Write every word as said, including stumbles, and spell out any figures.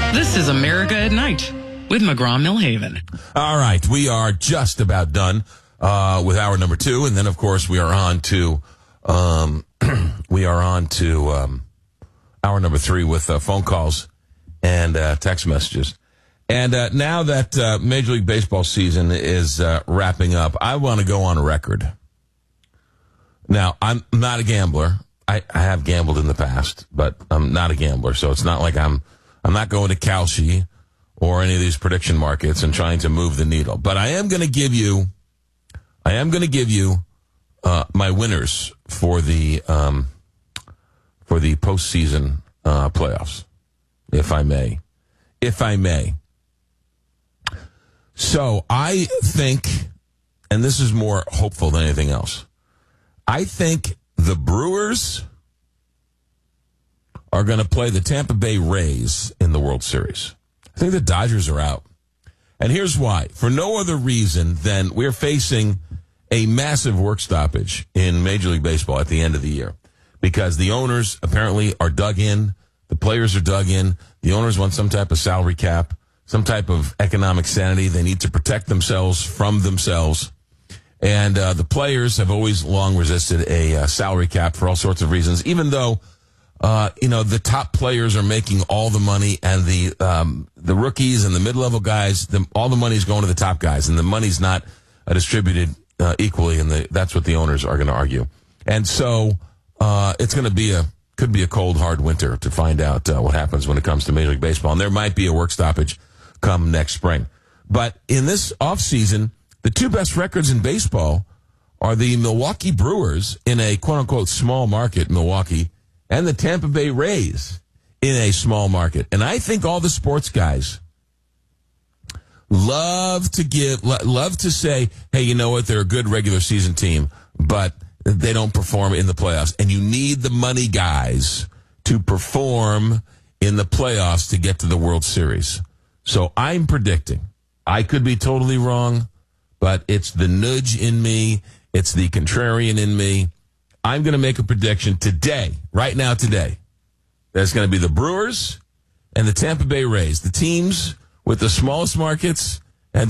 This is America at Night with McGraw-Millhaven. All right, we are just about done uh, with hour number two, and then of course we are on to um, we are on to um, hour number three with uh, phone calls and uh, text messages. And uh, now that uh, Major League Baseball season is uh, wrapping up, I want to go on record. Now, I'm not a gambler. I, I have gambled in the past, but I'm not a gambler, so it's not like I'm I'm not going to Kalshi or any of these prediction markets and trying to move the needle. But I am going to give you, I am going to give you uh, my winners for the um, for the postseason uh, playoffs, if I may, if I may. So I think, and this is more hopeful than anything else, I think the Brewers are going to play the Tampa Bay Rays in the World Series. I think the Dodgers are out. And here's why. For no other reason than we're facing a massive work stoppage in Major League Baseball at the end of the year. Because the owners apparently are dug in. The players are dug in. The owners want some type of salary cap, some type of economic sanity. They need to protect themselves from themselves. And uh, the players have always long resisted a uh, salary cap for all sorts of reasons, even though, uh, you know, the top players are making all the money and the um, the rookies and the mid-level guys, the, all the money is going to the top guys, and the money's not uh, distributed uh, equally, and the, that's what the owners are going to argue. And so uh, it's going to be a, could be a cold, hard winter to find out uh, what happens when it comes to Major League Baseball. And there might be a work stoppage come next spring. But in this offseason, the two best records in baseball are the Milwaukee Brewers in a quote-unquote small market, Milwaukee, and the Tampa Bay Rays in a small market. And I think all the sports guys love to give, love to say, hey, you know what, they're a good regular season team, but they don't perform in the playoffs. And you need the money guys to perform in the playoffs to get to the World Series. So I'm predicting, I could be totally wrong, but it's the nudge in me. It's the contrarian in me. I'm going to make a prediction today, right now today. There's going to be the Brewers and the Tampa Bay Rays, the teams with the smallest markets